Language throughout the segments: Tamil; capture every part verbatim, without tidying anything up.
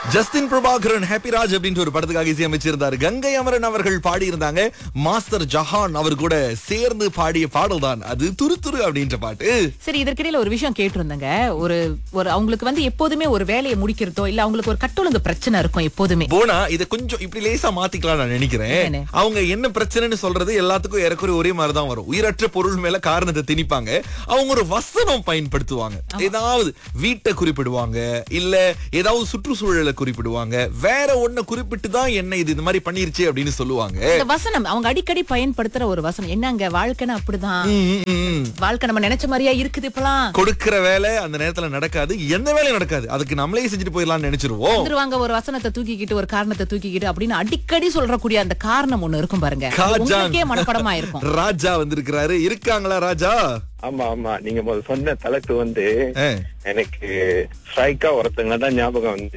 ஜஸ்டின் பிரபாகரன் ஹாப்பி ராஜ் அப்படின்ற ஒரு படத்துக்காக இசையமைச்சிருந்தாரு. கங்கை அமரன் அவர்கள் பாடி இருந்தாங்க. மாஸ்டர் ஜஹான் அவர் கூட சேர்ந்து பாடிய பாடல் தான் அது துரு துரு அப்படின்ற பாட்டு. சரி, இதற்கிடையில ஒரு விஷயம் கேட்டிருந்தேங்க. ஒரு ஒரு அவங்களுக்கு வந்து எப்போதுமே ஒரு வேலையை முடிக்கிறதோ இல்ல அவங்களுக்கு ஒரு கட்டொழுங்கு பிரச்சனை இருக்கும் எப்போதுமே. போனா இத கொஞ்சம் இப்படி லேசா மாத்திக்கலாம் நான் நினைக்கிறேன். அவங்க என்ன பிரச்சனைன்னு சொல்றது எல்லாத்துக்கும் ஏறக்குறைய ஒரே மாதிரி தான் வரும். உயிரற்ற பொருள் மேல காரணத்தை திணிப்பாங்க. அவங்க ஒரு வசனம் பயன்படுத்துவாங்க. ஏதாவது வீட்டை குறிப்பிடுவாங்க, இல்ல ஏதாவது சுற்றுச்சூழலை குறிப்பிடுவாங்க, வேற ஒண்ணு குறிப்பிட்டு தான் என்ன இது இந்த மாதிரி பண்ணிருச்சு அப்படின்னு சொல்லுவாங்க. இந்த வசனம் அவங்க அடிக்கடி பயன்படுத்துற ஒரு வசனம் என்னங்க, வாழ்க்கைனா அப்படிதான், வாழ்க்கை நம்ம நினைச்ச மாதிரியா இருக்குது. இப்பலாம் கொடுக்கிற வேலை அந்த நேரத்துல நடக்காது, எந்த வேலையும் நடக்காது, அதுக்கு நம்மளே செஞ்சுட்டு போயிடலாம்னு நினைச்சிருவோம். வந்துருவாங்க ஒரு வசனத்தை தூக்கிக்கிட்டு ஒரு காரணத்தை தூக்கிக்கிட்டு அப்படின்னு அடிக்கடி சொல்றக்கூடிய அந்த காரணம் ஒண்ணு இருக்கும் பாருங்க. உங்களுக்கே மனப்படமா இருக்கும். ராஜா வந்திருக்கிறாரு. இருக்காங்களா ராஜா? ஆமா ஆமா, நீங்க முதல்ல சொன்ன தலைப்பு வந்து எனக்கு ஸ்ட்ரைக்கா ஒருத்தங்க தான் ஞாபகம் வந்து.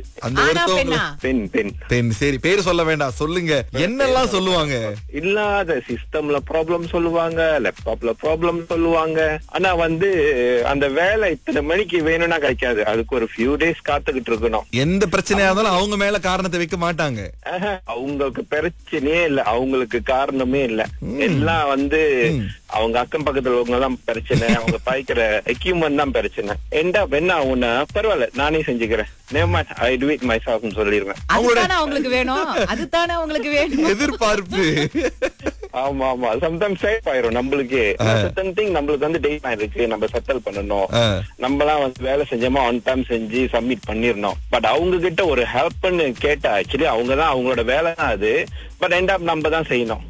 பெண் பெண் பெண் சரி, பேர் சொல்ல வேண்டாம், சொல்லுங்க என்னெல்லாம் சொல்லுவாங்க. இல்லாத சிஸ்டம்ல ப்ராப்ளம் சொல்லுவாங்க, லேப்டாப்ல ப்ராப்ளம் சொல்லுவாங்க. ஆனா வந்து அந்த வேலை இத்தனை மணிக்கு வேணும்னா கிடைக்காது, அதுக்கு ஒரு ஃபியூ டேஸ் காத்துக்கிட்டு இருக்கணும். எந்த பிரச்சனையா இருந்தாலும் அவங்க மேல காரணத்தை வைக்க மாட்டாங்க. அவங்களுக்கு பிரச்சனையே இல்ல, அவங்களுக்கு காரணமே இல்ல. எல்லாம் வந்து அவங்க அக்கம் பக்கத்துல உள்ளவங்க தான் பிரச்சனை, அவங்க பாய்க்கிற எக்யூப்மெண்ட் தான் பிரச்சனை. எண்டா என்ன ஆகும்னா பரவாயில்ல நானே செஞ்சுக்கிறேன், ஐ டு இட் மை செல்ஃப் சொல்லிடுவேன். அதுதானே அவங்களுக்கு வேணும், அதுதானே அவங்களுக்கு வேணும் எதிர்பார்ப்பு. ஆமா ஆமா, சம்டைம்ஸ் சேஃப் ஆயிரும் நம்மளுக்கு. நம்மளுக்கு வந்து டெய்ட் ஆயிருக்கு, நம்ம செட்டில் பண்ணணும், நம்மளாம் வந்து வேலை செஞ்சோமா ஆன் டைம் செஞ்சு சப்மிட் பண்ணிடணும். பட் அவங்க கிட்ட ஒரு ஹெல்ப்னு கேட்டா ஆக்சுவலி அவங்க தான் அவங்களோட வேலை தான் அது. பட் எண்ட் ஆப் நம்ம தான் செய்யணும்.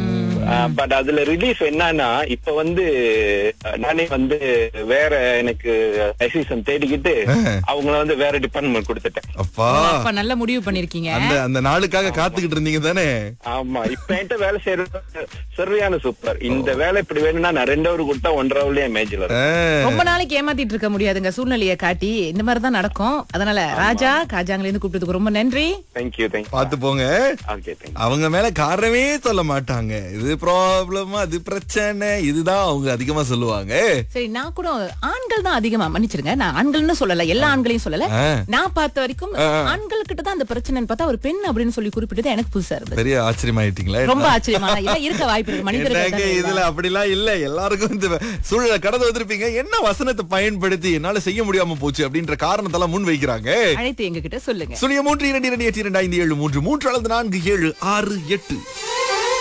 பட் அதுல ரிலீஃப் என்னன்னா இப்ப வந்து நானே வந்து வேற எனக்கு அசிஸ்டன்ட் தேடிக்கிட்டு அவங்கள வந்து வேற டிபார்ட்மெண்ட் கொடுத்துட்டேன். அப்பா நல்ல முடிவு பண்ணிருக்கீங்க. அந்த அந்த நாளுக்காக காத்துக்கிட்டு இருந்தீங்க தானே? ஆமா, இப்ப என்கிட்ட வேலை செய்யறது சரியான சூப்பர். இந்த வேலை இப்படி வேணும்னா நான் ரெண்டு ஹவர் கொடுத்தா ஒன்றரை ஹவர்லயே மேஜில் ரொம்ப நாளைக்கு ஏமாத்திட்டு இருக்க முடியாதுங்க, சூழ்நிலையை காட்டி இந்த மாதிரிதான் நடக்கும். அதனால ராஜா காஜாங்கல இருந்து கூப்பிட்டதுக்கு ரொம்ப நன்றி. Thank you thank you. பாத்து போங்க. அவங்க மேல காரணமே சொல்ல மாட்டாங்க. இது ப்ராப்ளம், அது பிரச்சனை, இதுதான் அவங்க அதிகமா சொல்லுவாங்க. சரி, நான் கூட ஆண்கள் தான் அதிகமா, மன்னிச்சிருங்க நான் ஆண்கள்னு சொல்லல, எல்லா ஆண்களையும் சொல்லல, நான் பார்த்த வரைக்கும் ஆண்கள் கிட்ட தான் அந்த பிரச்சனைன்னு பார்த்தா ஒரு பெண் அப்படின்னு சொல்லி குறிப்பிட்டது எனக்கு புதுசா இருந்தது. பெரிய ஆச்சரியமாயிட்டீங்களா? ரொம்ப ஆச்சரியமா இருக்க வாய்ப்பு இருக்கு. மனிதர்கள் இதுல அப்படிலாம் இல்ல, எல்லாருக்கும் இந்த சூழலை கடந்து வந்திருப்பீங்க. என்ன வசனத்தை பயன்படுத்தி என்னால செய்ய முடியாம போச்சு அப்படின்ற காரணத்தெல்லாம் முன் வைக்கிறாங்க. அழைத்து எங்க கிட்ட சொல்லுங்க. சுழிய மூன்று இரண்டு இரண்டு எட்டு இரண்டு ஐந்து ஏழு மூன்று மூன்று அல்லது நான்கு ஏழு ஆறு எட்டு.